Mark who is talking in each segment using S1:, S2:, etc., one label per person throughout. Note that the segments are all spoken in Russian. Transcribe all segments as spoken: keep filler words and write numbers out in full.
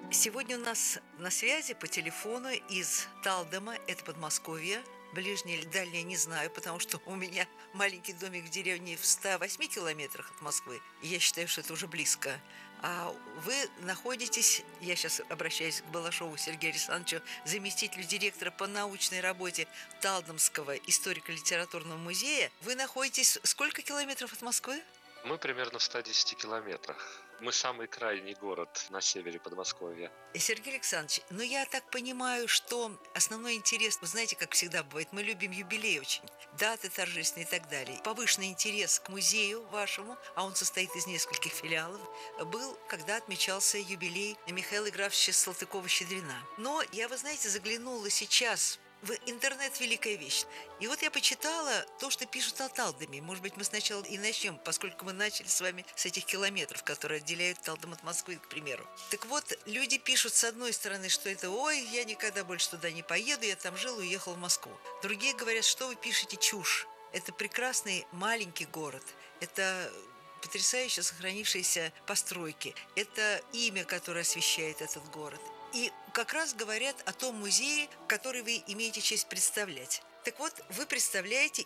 S1: Сегодня у нас на связи по телефону из Талдома, это Подмосковье. Ближнее или дальнее не знаю, потому что у меня маленький домик в деревне в ста восьми километрах от Москвы. И я считаю, что это уже близко. А вы находитесь, я сейчас обращаюсь к Балашову Сергею Александровичу, заместителю директора по научной работе Талдомского историко-литературного музея. Вы находитесь сколько километров от Москвы?
S2: Мы примерно в ста десяти километрах. Мы самый крайний город на севере Подмосковья.
S1: Сергей Александрович, ну я так понимаю, что основной интерес, вы знаете, как всегда бывает, мы любим юбилей очень, даты торжественные и так далее. Повышенный интерес к музею вашему, а он состоит из нескольких филиалов, был, когда отмечался юбилей Михаила Графовича Салтыкова-Щедрина. Но я, вы знаете, заглянула сейчас в интернет — великая вещь. И вот я почитала то, что пишут о Талдоме. Может быть, мы сначала и начнем, поскольку мы начали с вами с этих километров, которые отделяют Талдом от Москвы, к примеру. Так вот, люди пишут с одной стороны, что это «Ой, я никогда больше туда не поеду, я там жил и уехал в Москву». Другие говорят, что вы пишете чушь. Это прекрасный маленький город. Это потрясающе сохранившиеся постройки. Это имя, которое освещает этот город. И как раз говорят о том музее, который вы имеете честь представлять. Так вот, вы представляете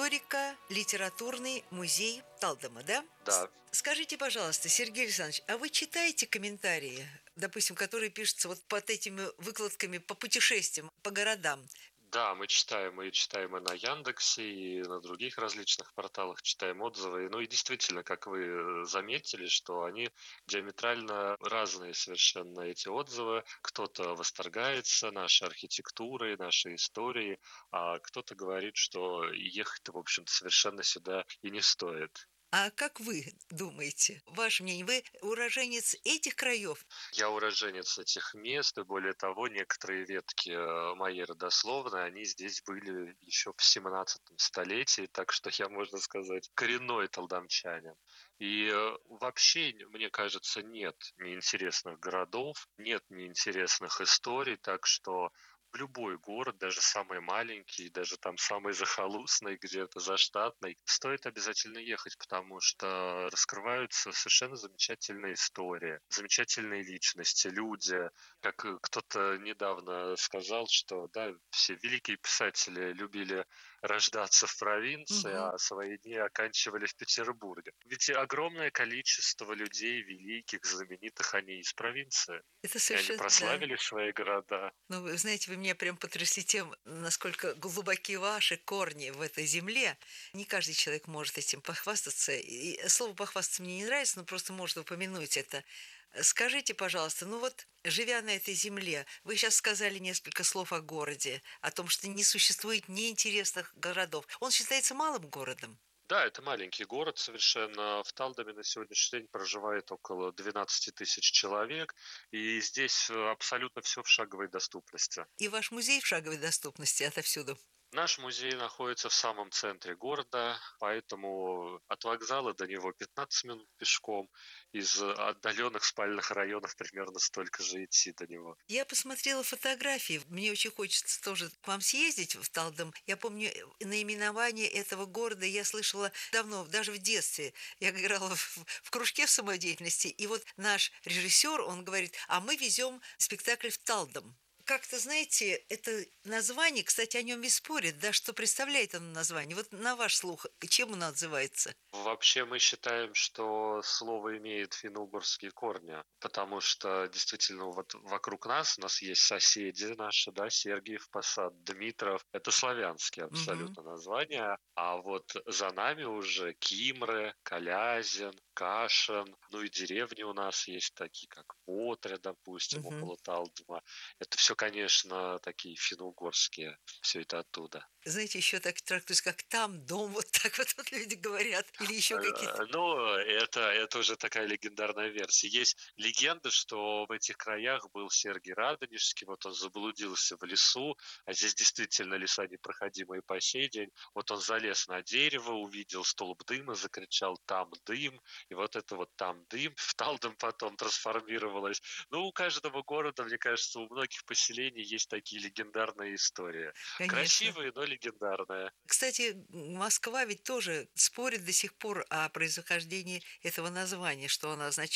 S1: историко-литературный музей Талдома, да?
S2: Да,
S1: Скажите, пожалуйста, Сергей Александрович, а вы читаете комментарии, допустим, которые пишутся вот под этими выкладками по путешествиям, по городам?
S2: да, мы читаем, мы читаем и на Яндексе, и на других различных порталах, читаем отзывы. Ну и действительно, как вы э, заметили, что они диаметрально разные совершенно, эти отзывы. Кто-то восторгается нашей архитектурой, нашей историей, а кто-то говорит, что ехать-то, в общем-то, совершенно сюда и не стоит.
S1: А как вы думаете, ваше мнение, вы уроженец этих краев?
S2: Я уроженец этих мест, и более того, некоторые ветки э, моей родословной, они здесь были еще в семнадцатом столетии, так что я, можно сказать, коренной талдомчанин. И э, вообще, н- мне кажется, нет неинтересных городов, нет неинтересных историй, так что в любой город, даже самый маленький, даже там самый захолустный, где-то заштатный, стоит обязательно ехать, потому что раскрываются совершенно замечательные истории, замечательные личности, люди. Как э, кто-то недавно сказал, что да, все великие писатели любили рождаться в провинции,
S1: Мгм.
S2: а свои дни оканчивали в Петербурге. Ведь и огромное количество людей великих, знаменитых, они из провинции.
S1: Это
S2: И они
S1: совершенно, да.
S2: прославили свои города.
S1: Ну, вы знаете, вы меня прям потрясли тем, насколько глубоки ваши корни в этой земле. Не каждый человек может этим похвастаться. И слово «похвастаться» мне не нравится, но просто можно упомянуть это. Скажите, пожалуйста, ну вот, живя на этой земле, вы сейчас сказали несколько слов о городе, о том, что не существует неинтересных городов. Он считается малым городом.
S2: Да, это маленький город совершенно. В Талдоме на сегодняшний день проживает около двенадцати тысяч человек, и здесь э, абсолютно все в шаговой доступности.
S1: И ваш музей в шаговой доступности отовсюду.
S2: Наш музей находится в самом центре города, поэтому от вокзала до него пятнадцать минут пешком, из отдаленных спальных районов примерно столько же идти до него.
S1: Я посмотрела фотографии. Мне очень хочется тоже к вам съездить в Талдом. Я помню э, наименование этого города. Я слышала давно, даже в детстве. Я играла в, в кружке в самодеятельности. И вот наш режиссер, он говорит, а мы везем спектакль в Талдом. Как-то, знаете, это название, кстати, о нем и спорят, да, что представляет оно название. Вот на ваш слух, чем оно отзывается?
S2: Вообще мы считаем, что слово имеет финно-угорские корни, потому что действительно вот вокруг нас, у нас есть соседи наши, да, Сергиев Посад, Дмитров, это славянские
S1: Мгм.
S2: абсолютно названия, а вот за нами уже Кимры, Калязин, Кашин, ну и деревни у нас есть такие, как Мотря, допустим,
S1: Мгм.
S2: около Талдома. Это все, конечно, такие финно-угорские, все это оттуда.
S1: Знаете, еще так трактуется, как там дом, вот так вот, вот люди говорят. Или еще какие-то.
S2: Э, ну, это это уже такая легендарная версия. Есть легенда, что в этих краях был Сергий Радонежский, вот он заблудился в лесу, а здесь действительно леса непроходимые по сей день. Вот он залез на дерево, увидел столб дыма, закричал «там дым», и вот это вот «там дым» в Талдом потом трансформировалось. Ну, у каждого города, мне кажется, у многих поселений есть такие легендарные истории.
S1: Конечно.
S2: Красивые, но легендарные.
S1: Кстати, Москва ведь тоже спорит до сих пор о происхождении этого названия, что оно означает.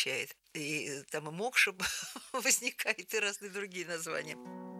S1: и там и Мокша возникает, и разные другие названия.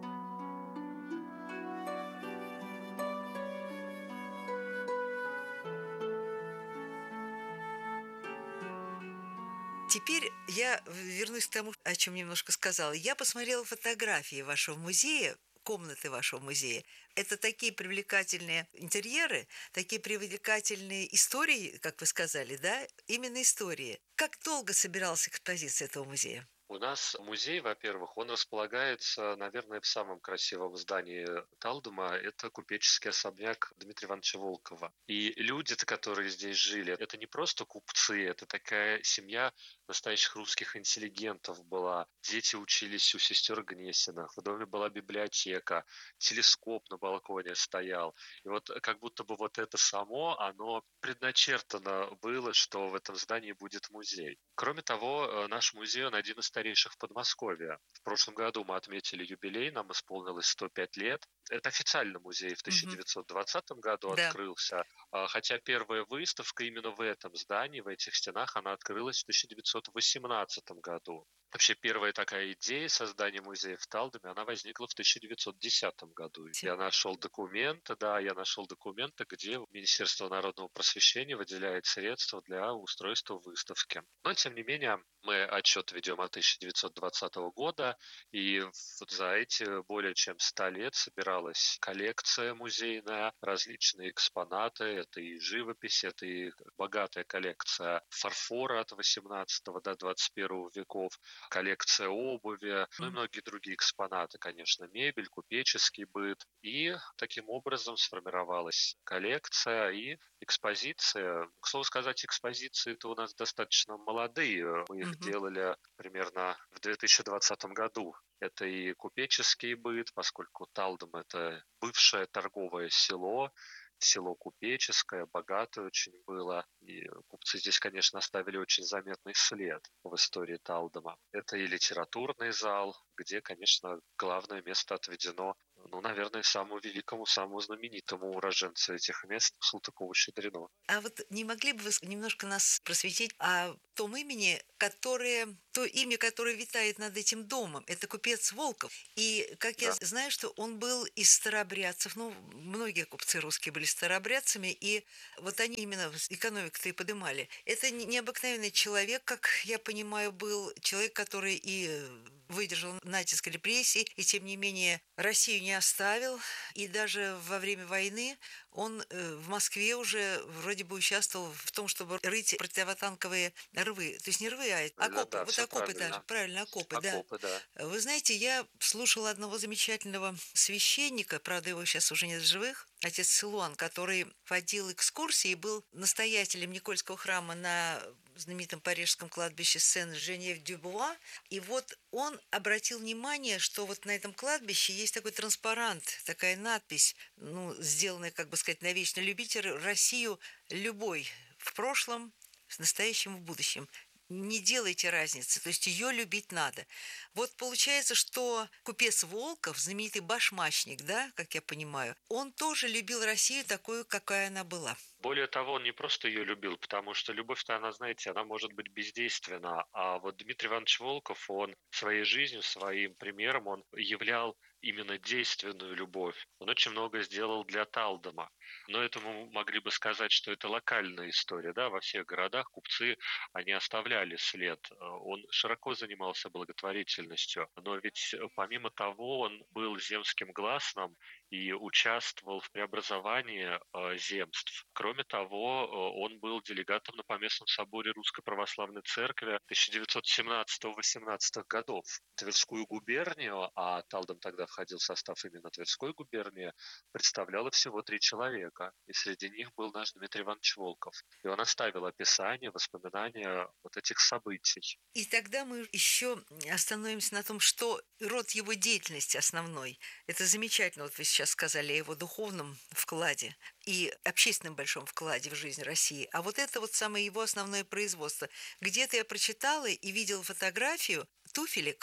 S1: Теперь я вернусь к тому, о чем немножко сказала. Я посмотрела фотографии вашего музея, комнаты вашего музея. Это такие привлекательные интерьеры, такие привлекательные истории, как вы сказали, да? Именно истории. Как долго собиралась экспозиция этого музея?
S2: У нас музей, во-первых, он располагается, наверное, в самом красивом здании Талдома. Это купеческий особняк Дмитрия Ивановича Волкова. И люди-то, которые здесь жили, это не просто купцы, это такая семья настоящих русских интеллигентов была. Дети учились у сестер Гнесиных, в доме была библиотека, телескоп на балконе стоял. И вот как будто бы вот это само, оно предначертано было, что в этом здании будет музей. Кроме того, э, наш музей, он один из старейших в Подмосковье. В прошлом году мы отметили юбилей, нам исполнилось сто пять лет. Это официально музей в
S1: Мгм.
S2: тысяча девятьсот двадцатом году
S1: Да.
S2: открылся, а, хотя первая выставка именно в этом здании, в этих стенах, она открылась в тысяча девятьсот восемнадцатом году. Вообще первая такая идея создания музея в Талдоме, она возникла в тысяча девятьсот десятом году.
S1: Те-
S2: Я нашел документы, да, я нашел документы, где Министерство народного просвещения выделяет средства для устройства выставки. Но, тем не менее, мы отчет ведем от тысяча девятьсот двадцатого года, и вот за эти более чем ста лет собиралась коллекция музейная, различные экспонаты, это и живопись, это и богатая коллекция фарфора от восемнадцатого до двадцать первого веков, коллекция обуви, ну и
S1: Мгм.
S2: многие другие экспонаты, конечно, мебель, купеческий быт. И таким образом сформировалась коллекция и экспозиция. К слову сказать, экспозиции-то у нас достаточно молодые. Мы их
S1: Мгм.
S2: делали примерно в две тысячи двадцатом году. Это и купеческий быт, поскольку Талдом — это бывшее торговое село, село купеческое, богатое очень было. И купцы здесь, конечно, оставили очень заметный след в истории Талдома. Это и литературный зал, где, конечно, главное место отведено, ну, наверное, самому великому, самому знаменитому уроженцу этих мест Салтыкову-Щедрину.
S1: А вот не могли бы вы с- немножко нас просветить о том имени, которое, то имя, которое витает над этим домом? Это купец Волков. И, как я
S2: Да.
S1: з- знаю, что он был из старообрядцев, ну, многие купцы русские были старообрядцами, и вот они именно с- экономику-то и подымали. Это не- необыкновенный человек, как я понимаю, был человек, который и э, выдержал натиск репрессий, и тем не менее Россию не оставил, и даже во время войны он э, в Москве уже вроде бы участвовал в том, чтобы рыть противотанковые рвы. То есть не рвы, а окопы.
S2: Да-да,
S1: Вот
S2: все
S1: окопы даже.
S2: правильно.
S1: Правильно, окопы, да.
S2: Окопы, да.
S1: Вы знаете, я слушала одного замечательного священника, правда, его сейчас уже нет в живых, отец Силуан, который водил экскурсии и был настоятелем Никольского храма на знаменитом парижском кладбище Сен-Женев-Дюбуа. И вот он обратил внимание, что вот на этом кладбище есть такой транспарант, такая надпись, ну, сделанная, как бы сказать, навечно: любите Россию любой, в прошлом, в настоящем, в будущем. Не делайте разницы, то есть ее любить надо. Вот получается, что купец Волков, знаменитый башмачник, да, как я понимаю, он тоже любил Россию такую, какая она была.
S2: Более того, он не просто ее любил, потому что любовь-то, она, знаете, она может быть бездейственна. А вот Дмитрий Иванович Волков, он своей жизнью, своим примером, он являл именно действенную любовь. Он очень много сделал для Талдома. Но это мы могли бы сказать, что это локальная история. Да? Во всех городах купцы, они оставляли след. Э, Он широко занимался благотворительностью. Но ведь э, помимо того, он был земским гласным и участвовал в преобразовании э, земств. Кроме того, э, он был делегатом на Поместном соборе Русской Православной Церкви тысяча девятьсот семнадцатого-восемнадцатого годов. Тверскую губернию, а Талдом тогда входил в состав именно Тверской губернии, представляло всего три человека, и среди них был наш Дмитрий Иванович Волков. И он оставил описание, воспоминания вот этих событий.
S1: И тогда мы еще остановимся на том, что род его деятельности основной. Это замечательно, вот вы сейчас сказали о его духовном вкладе и общественном большом вкладе в жизнь России. А вот это вот самое его основное производство. Где-то я прочитала и видела фотографию туфелек,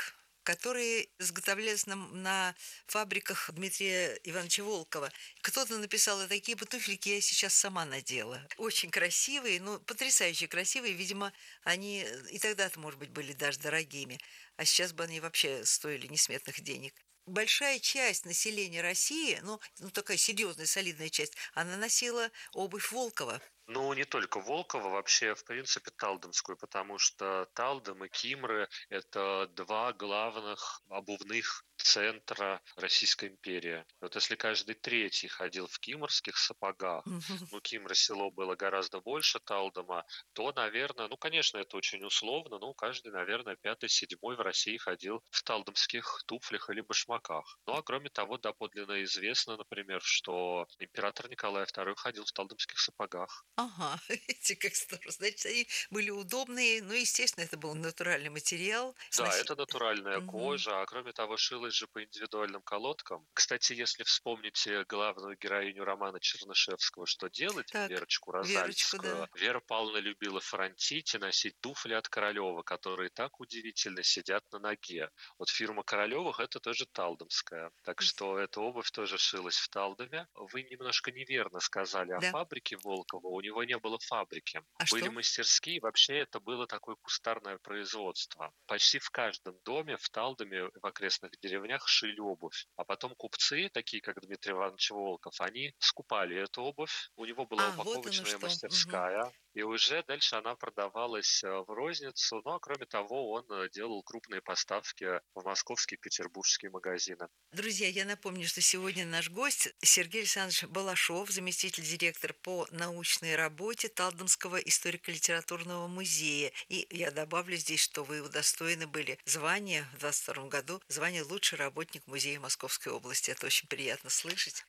S1: которые изготовлялись на, на фабриках Дмитрия Ивановича Волкова. Кто-то написал, и такие бы туфельки я сейчас сама надела. Очень красивые, ну, потрясающе красивые. Видимо, они и тогда-то, может быть, были даже дорогими. А сейчас бы они вообще стоили несметных денег. Большая часть населения России, ну, ну такая серьезная, солидная часть, она носила обувь Волкова.
S2: Ну, не только Волкова, вообще, в принципе, талдомскую, потому что Талдом и Кимры– это два главных обувных центра Российской империи. Вот если каждый третий ходил в кимрских сапогах, ну, Кимры село было гораздо больше Талдома, то, наверное, ну, конечно, это очень условно, но каждый, наверное, пятый, седьмой в России ходил в талдомских туфлях или башмаках. Ну, а кроме того, доподлинно известно, например, что император Николай второй ходил в талдомских сапогах.
S1: Ага, видите, как здорово. Значит, они были удобные, ну, естественно, это был натуральный материал.
S2: Да,
S1: Сноси...
S2: это натуральная
S1: Мгм.
S2: кожа, а кроме того, шилась же по индивидуальным колодкам. Кстати, если вспомните главную героиню романа Чернышевского «Что делать?»
S1: Так,
S2: Верочку
S1: Верочку,
S2: Розальскую,
S1: да.
S2: Вера Павловна любила фронтить и носить туфли от Королева, которые так удивительно сидят на ноге. Вот фирма Королевых– это тоже талдомская. Так что эта обувь тоже шилась в Талдоме. Вы немножко неверно сказали о
S1: Да.
S2: фабрике Волкова. У него не было фабрики.
S1: А
S2: Были
S1: что?
S2: мастерские, вообще это было такое кустарное производство. Почти в каждом доме в Талдоме, в окрестных деревнях шили обувь. А потом купцы, такие как Дмитрий Иванович Волков, они скупали эту обувь. У него была
S1: А, вот оно
S2: упаковочная
S1: что. Мгм.
S2: мастерская, и уже дальше она продавалась э, в розницу. Ну, а кроме того, он э, делал крупные поставки в московские и петербургские магазины.
S1: Друзья, я напомню, что сегодня наш гость Сергей Александрович Балашов, заместитель директора по научной работе Талдомского историко-литературного музея. И я добавлю здесь, что вы удостоены были звания в двадцать втором году, звания лучший работник музея Московской области. Это очень приятно слышать.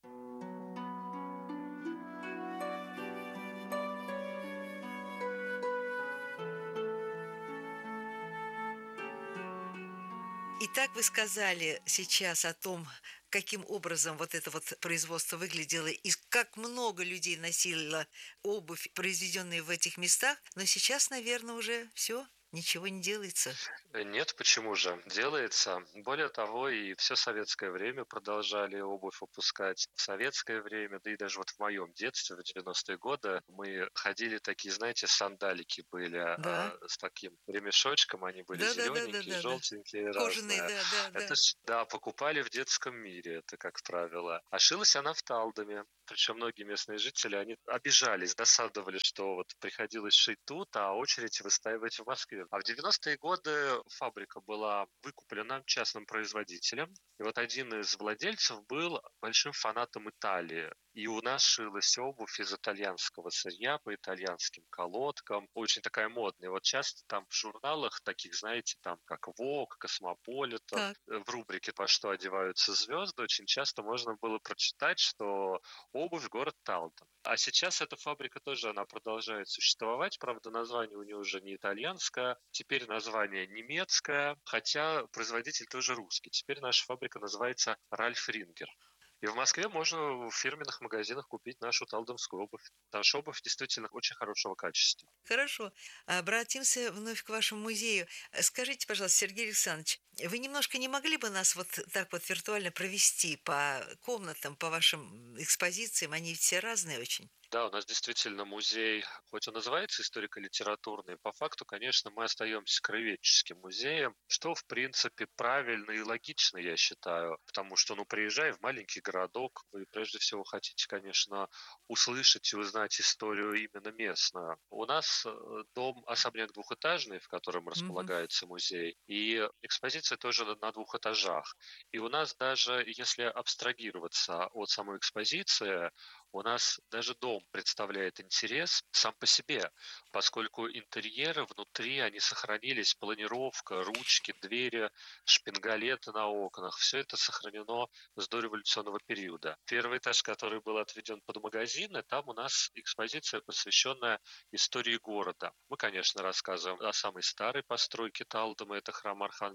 S1: Итак, вы сказали сейчас о том, каким образом вот это вот производство выглядело и как много людей носило обувь, произведенные в этих местах, но сейчас, наверное, уже все, ничего не делается.
S2: Э, Нет, почему же? Делается. Более того, и все советское время продолжали обувь выпускать. В советское время, да и даже вот в моем детстве, в девяностые годы, мы ходили такие, знаете, сандалики были
S1: Да,
S2: а, с таким ремешочком, они были
S1: да, да, да, да,
S2: зелененькие,
S1: да, да.
S2: желтенькие,
S1: Кожаные,
S2: разные.
S1: да, да,
S2: Это
S1: да.
S2: ж, да, покупали в детском мире, это как правило. А шилась она в Талдоме. Причем многие местные жители, они обижались, досадовали, что вот приходилось шить тут, а очередь выстаивать в Москве. А в девяностые годы фабрика была выкуплена частным производителем. И вот один из владельцев был большим фанатом Италии. И у нас шилась обувь из итальянского сырья по итальянским колодкам. Очень такая модная. Вот часто там в журналах таких, знаете, там как Vogue, Cosmopolitan,
S1: Так.
S2: э, в рубрике «По что одеваются звезды» очень часто можно было прочитать, что обувь город Талдом. А сейчас эта фабрика тоже, она продолжает существовать. Правда, название у нее уже не итальянское, теперь название немецкое, хотя производитель тоже русский. Теперь наша фабрика называется Ральф Рингер. И в Москве можно в фирменных магазинах купить нашу талдомскую обувь. Наша обувь действительно очень хорошего качества.
S1: Хорошо. Обратимся вновь к вашему музею. Э, Скажите, пожалуйста, Сергей Александрович, вы немножко не могли бы нас вот так вот виртуально провести по комнатам, по вашим экспозициям? Они ведь все разные очень.
S2: Да, у нас действительно музей, хоть он называется историко-литературный, по факту, конечно, мы остаемся краеведческим музеем, что, в принципе, правильно и логично, я считаю, потому что, ну, приезжая в маленький городок, вы прежде всего хотите, конечно, услышать и узнать историю именно местную. У нас э, дом, особняк двухэтажный, в котором
S1: Мгм.
S2: располагается музей, и экспозиция тоже на на двух этажах. И у нас даже, если абстрагироваться от самой экспозиции, у нас даже дом представляет интерес сам по себе, поскольку интерьеры внутри, они сохранились, планировка, ручки, двери, шпингалеты на окнах, все это сохранено с дореволюционного периода. Первый этаж, который был отведен под магазины, там у нас экспозиция, посвященная истории города. Мы, конечно, рассказываем о самой старой постройке Талдома, это храм Архангела Михаила,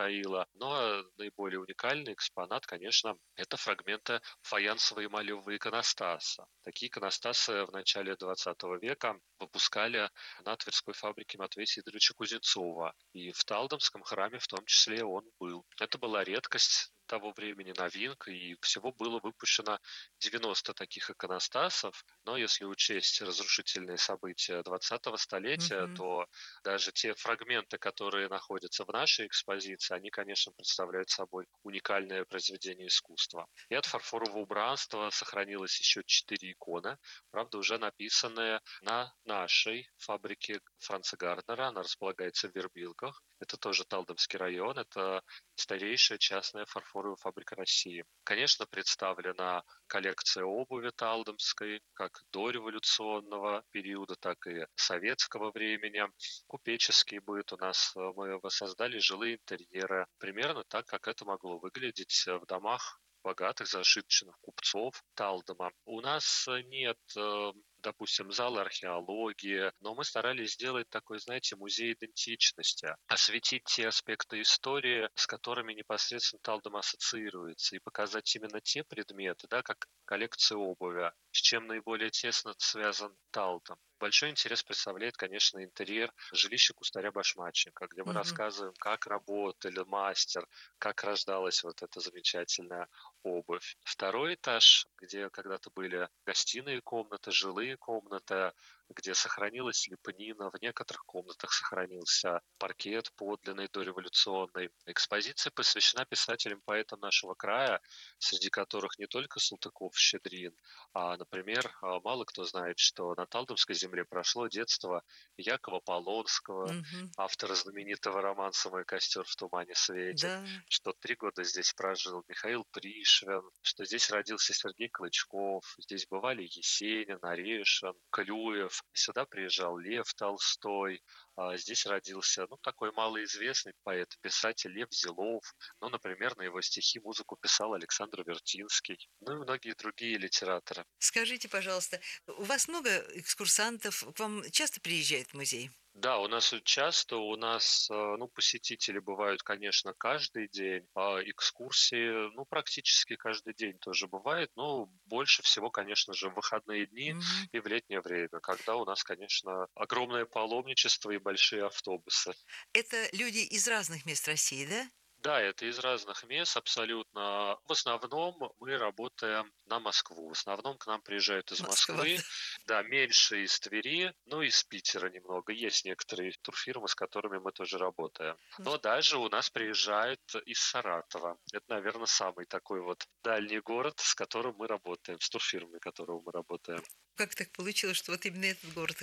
S2: Михаила. Но наиболее уникальный экспонат, конечно, это фрагменты фаянсово-эмалевого иконостаса. Такие иконостасы в начале двадцатого века выпускали на Тверской фабрике Матвея Сидоровича Кузнецова. И в Талдомском храме в том числе он был. Это была редкость того времени, новинка, и всего было выпущено девяносто таких иконостасов. Но если учесть разрушительные события двадцатого столетия,
S1: Мгм.
S2: то даже те фрагменты, которые находятся в нашей экспозиции, они, конечно, представляют собой уникальное произведение искусства. И от фарфорового убранства сохранилось еще четыре иконы, правда, уже написанные на нашей фабрике Франца Гарднера. Она располагается в Вербилках. Это тоже Талдомский район. Это старейшая частная фарфоровая фабрика России. Конечно, представлена коллекция обуви талдомской, как дореволюционного периода, так и советского времени. Купеческий быт у нас, э, мы воссоздали жилые интерьеры, примерно так, как это могло выглядеть э, в домах богатых, зажиточных купцов Талдома. У нас э, нет, э, допустим, зала археологии, но мы старались сделать такой, знаете, музей идентичности, осветить те аспекты истории, с которыми непосредственно Талдом ассоциируется, и показать именно те предметы, да, как коллекция обуви, с чем наиболее тесно связан Талдом. Большой интерес представляет, конечно, интерьер жилища кустаря-башмачника, где мы
S1: Мгм.
S2: рассказываем, как работали мастер, как рождалась вот эта замечательная обувь. Второй этаж, где когда-то были гостиные комнаты, жилые комнаты, где сохранилась лепнина, в некоторых комнатах сохранился паркет подлинный, дореволюционный. Экспозиция посвящена писателям-поэтам нашего края, среди которых не только Салтыков-Щедрин, а, например, а, мало кто знает, что на Талдомской земле прошло детство Якова Полонского,
S1: Мгм.
S2: автора знаменитого романса «Мой костер в тумане светит»,
S1: Да.
S2: что три года здесь прожил Михаил Пришвин, что здесь родился Сергей Клычков, здесь бывали Есенин, Орешин, Клюев, сюда приезжал Лев Толстой, а здесь родился, ну, такой малоизвестный поэт, писатель Лев Зилов, ну, например, на его стихи музыку писал Александр Вертинский, ну и многие другие литераторы.
S1: Скажите, пожалуйста, у вас много экскурсантов? К вам часто приезжают в музей?
S2: Да, у нас вот часто, у нас, э, ну, посетители бывают, конечно, каждый день, а экскурсии, ну, практически каждый день тоже бывает, но больше всего, конечно же, в выходные дни
S1: Мгм.
S2: и в летнее время, когда у нас, конечно, огромное паломничество и большие автобусы.
S1: Это люди из разных мест России, да?
S2: Да, это из разных мест абсолютно. В основном мы работаем на Москву. В основном к нам приезжают из
S1: Москва,
S2: Москвы,
S1: да.
S2: да, меньше из Твери, ну, из Питера немного. Есть некоторые турфирмы, с которыми мы тоже работаем. Но даже у нас приезжают из Саратова. Это, наверное, самый такой вот дальний город, с которым мы работаем, с турфирмой, которого мы работаем.
S1: Как так получилось, что вот именно этот город